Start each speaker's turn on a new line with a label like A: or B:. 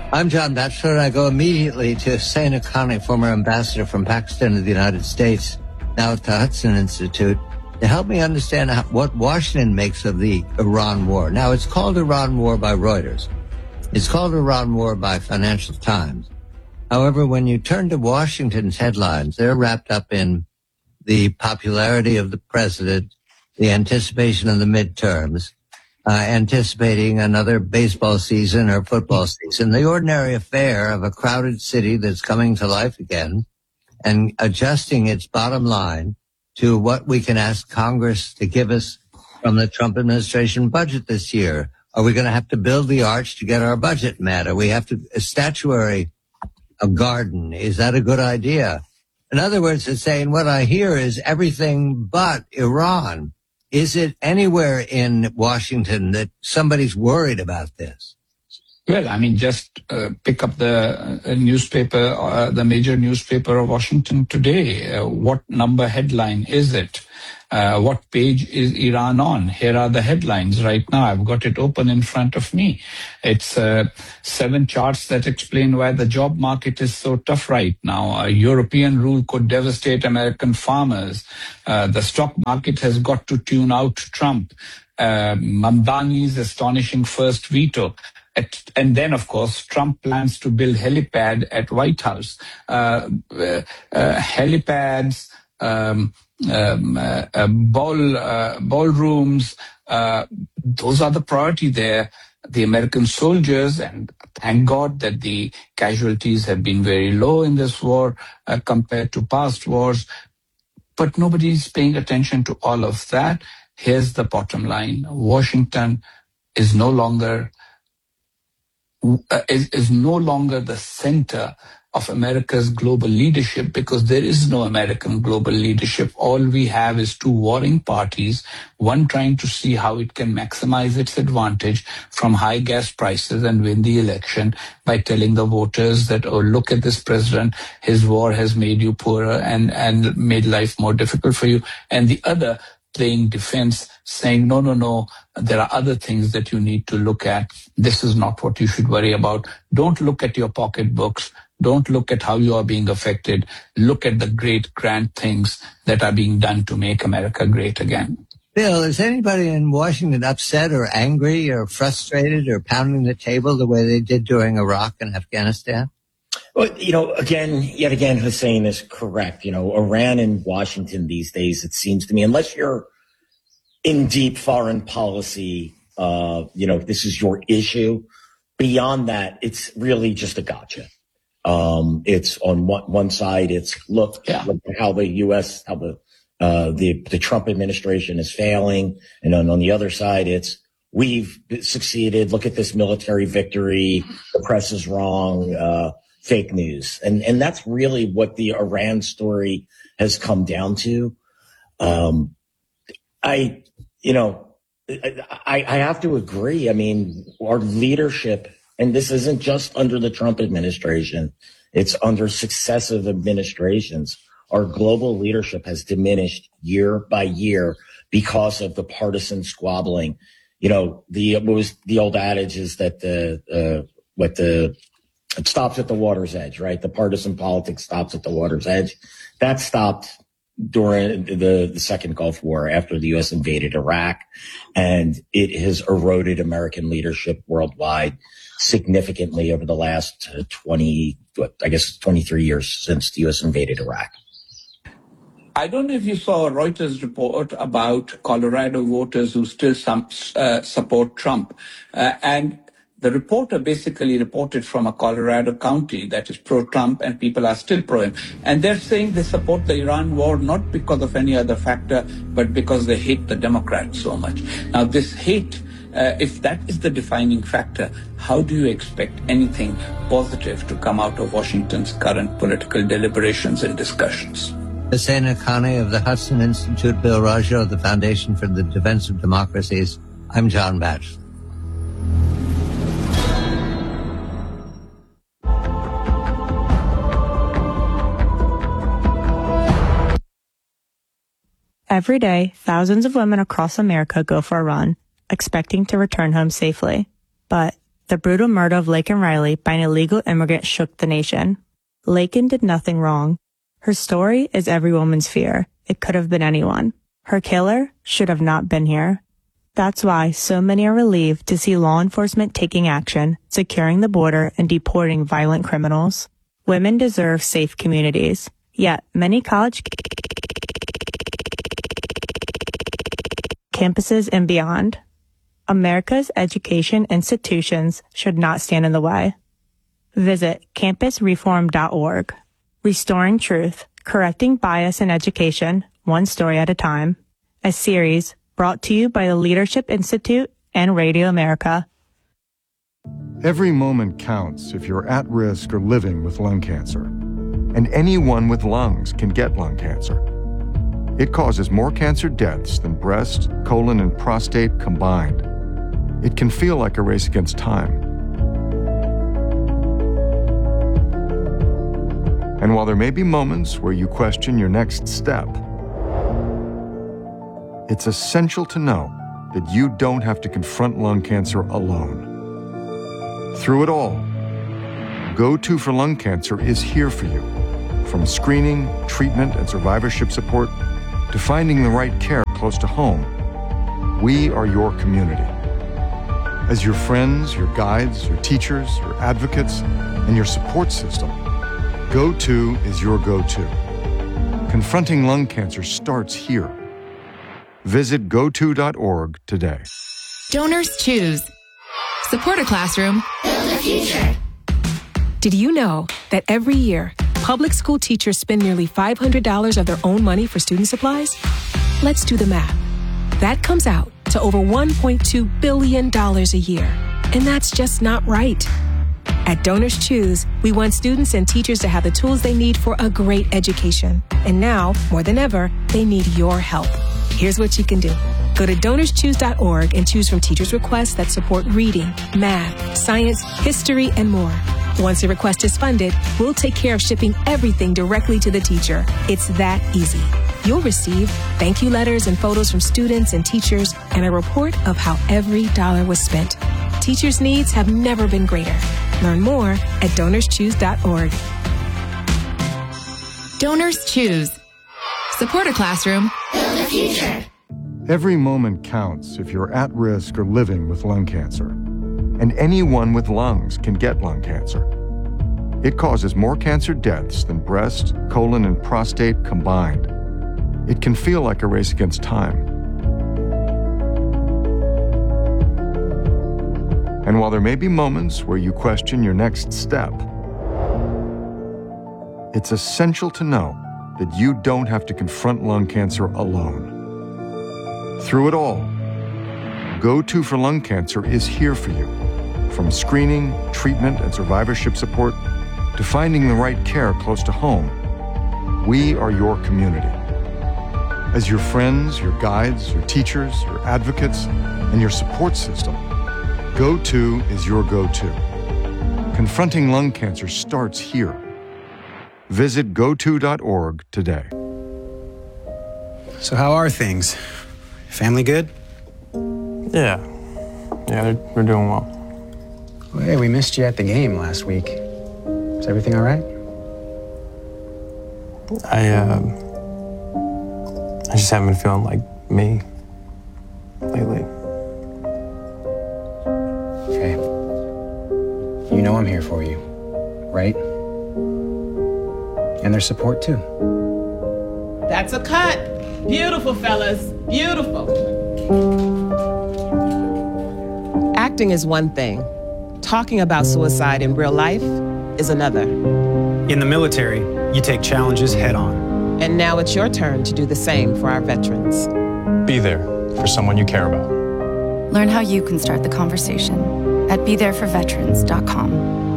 A: I'm John Batchelor, and I go immediately to Hussein Haqqani, former ambassador from Pakistan to the United States, now at the Hudson Institute, to help me understand what Washington makes of the Iran war. Now, it's called Iran war by Reuters. It's called Iran war by Financial Times. However, when you turn to Washington's headlines, they're wrapped up in the popularity of the president, the anticipation of the midterms, anticipating another baseball season or football season, the ordinary affair of a crowded city that's coming to life again and adjusting its bottom line to what we can ask Congress to give us from the Trump administration budget this year. Are we going to have to build the arch to get our budget met? Or we have to statuary a garden? Is that a good idea? In other words, it's saying what I hear is everything but Iran. Is it anywhere in Washington that somebody's worried about this?
B: Well, I mean, just pick up the newspaper, the major newspaper of Washington today. What number headline is it? What page is Iran on? Here are the headlines right now. I've got it open in front of me. It's 7 charts that explain why the job market is so tough right now. A European rule could devastate American farmers. The stock market has got to tune out Trump. Mamdani's astonishing first veto. And then, of course, Trump plans to build helipad at White House. Helipads, ballrooms, those are the priority there. The American soldiers, and thank God that the casualties have been very low in this war compared to past wars. But nobody's paying attention to all of that. Here's the bottom line. Washington is no longer the center of America's global leadership, because there is no American global leadership. All we have is 2 warring parties, one trying to see how it can maximize its advantage from high gas prices and win the election by telling the voters that, oh, look at this president, his war has made you poorer and made life more difficult for you. And the other playing defense, saying, no, there are other things that you need to look at. This is not what you should worry about. Don't look at your pocketbooks. Don't look at how you are being affected. Look at the great, grand things that are being done to make America great again.
A: Bill, is anybody in Washington upset or angry or frustrated or pounding the table the way they did during Iraq and Afghanistan?
C: Well, yet again, Hussein is correct. Iran and Washington these days, it seems to me, unless you're in deep foreign policy, this is your issue. Beyond that, it's really just a gotcha. It's on one side, it's look how the U.S., how the Trump administration is failing. And on the other side, it's we've succeeded. Look at this military victory. The press is wrong. Fake news. And that's really what the Iran story has come down to. I have to agree. I mean, our leadership, and this isn't just under the Trump administration, it's under successive administrations. Our global leadership has diminished year by year because of the partisan squabbling. The old adage is that it stops at the water's edge, right? The partisan politics stops at the water's edge. That stopped during the second Gulf War after the U.S. invaded Iraq, and it has eroded American leadership worldwide significantly over the last 23 years since the U.S. invaded Iraq.
B: I don't know if you saw a Reuters report about Colorado voters who still support Trump. And the reporter basically reported from a Colorado county that is pro-Trump, and people are still pro-him. And they're saying they support the Iran war not because of any other factor, but because they hate the Democrats so much. Now, this hate, if that is the defining factor, how do you expect anything positive to come out of Washington's current political deliberations and discussions?
A: Hussein Haqqani of the Hudson Institute, Bill Raggio of the Foundation for the Defense of Democracies. I'm John Batchelor.
D: Every day, thousands of women across America go for a run, expecting to return home safely. But The brutal murder of Laken Riley by an illegal immigrant shook the nation. Laken did nothing wrong. Her story is every woman's fear. It could have been anyone. Her killer should have not been here. That's why so many are relieved to see law enforcement taking action, securing the border, and deporting violent criminals. Women deserve safe communities. Yet, many college campuses and beyond. America's education institutions should not stand in the way. Visit campusreform.org. Restoring Truth, Correcting Bias in Education, One Story at a Time. A series brought to you by the Leadership Institute and Radio America.
E: Every moment counts if you're at risk or living with lung cancer. And anyone with lungs can get lung cancer. It causes more cancer deaths than breast, colon, and prostate combined. It can feel like a race against time. And while there may be moments where you question your next step, it's essential to know that you don't have to confront lung cancer alone. Through it all, Go2 for Lung Cancer is here for you. From screening, treatment, and survivorship support to finding the right care close to home, we are your community. As your friends, your guides, your teachers, your advocates, and your support system, Go2 is your go-to. Confronting lung cancer starts here. Visit go2.org today.
F: Donors choose. Support a classroom. Build a future.
G: Did you know that every year, public school teachers spend nearly $500 of their own money for student supplies? Let's do the math. That comes out to over $1.2 billion a year. And that's just not right. At Donors Choose, we want students and teachers to have the tools they need for a great education. And now, more than ever, they need your help. Here's what you can do. Go to DonorsChoose.org and choose from teachers' requests that support reading, math, science, history, and more. Once a request is funded, we'll take care of shipping everything directly to the teacher. It's that easy. You'll receive thank you letters and photos from students and teachers and a report of how every dollar was spent. Teachers' needs have never been greater. Learn more at DonorsChoose.org.
F: Donors choose. Support a classroom. Build a future.
E: Every moment counts if you're at risk or living with lung cancer. And anyone with lungs can get lung cancer. It causes more cancer deaths than breast, colon, and prostate combined. It can feel like a race against time. And while there may be moments where you question your next step, it's essential to know that you don't have to confront lung cancer alone. Through it all, Go2 for Lung Cancer is here for you. From screening, treatment, and survivorship support to finding the right care close to home, we are your community. As your friends, your guides, your teachers, your advocates, and your support system, Go2 is your go-to. Confronting lung cancer starts here. Visit go2.org today.
H: So how are things? Family good?
I: Yeah, they're doing well.
H: Well, hey, we missed you at the game last week. Is everything all right?
I: I just haven't been feeling like me lately.
H: Okay. You know I'm here for you, right? And there's support too.
J: That's a cut. Beautiful, fellas. Beautiful. Acting is one thing. Talking about suicide in real life is another.
H: In the military, you take challenges head on.
J: And now it's your turn to do the same for our veterans.
I: Be there for someone you care about.
K: Learn how you can start the conversation at BeThereForVeterans.com.